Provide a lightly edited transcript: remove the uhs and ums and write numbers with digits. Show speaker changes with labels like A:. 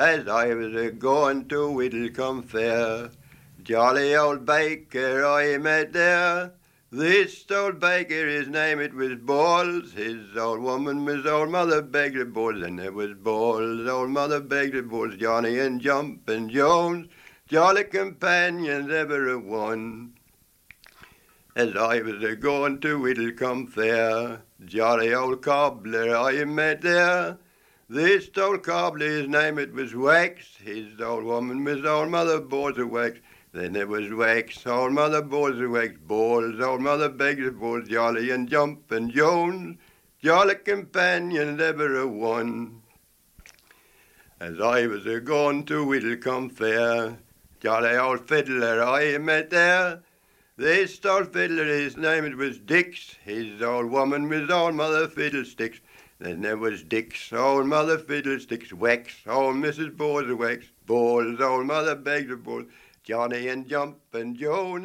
A: as I was a-going to Whittlecombe Fair. Jolly old baker I met there. This old baker, his name it was Balls. His old woman was old Mother Beggar Balls, and there was Balls, old Mother Beggar Balls, Johnny and Jump and Jones, jolly companions ever a one. As I was a-going to Whittlecombe Fair, jolly old cobbler I met there. This old cobbler, his name it was Wax. His old woman was old Mother Balls of Wax. Then there was Wax, old Mother Balls of Wax, Balls, old Mother Beggar Balls, Jolly and Jump and Jones, jolly companions ever a one. As I was a-going to Whittlecombe Fair, jolly old fiddler I met there. This old fiddler, his name it was Dix. His old woman was old Mother Fiddlesticks. Then there was Dix, old Mother Fiddlesticks, Wax, old Mrs. Balls of Wax, Balls, old Mother Beggar Balls, Johnny and Jump and Jones.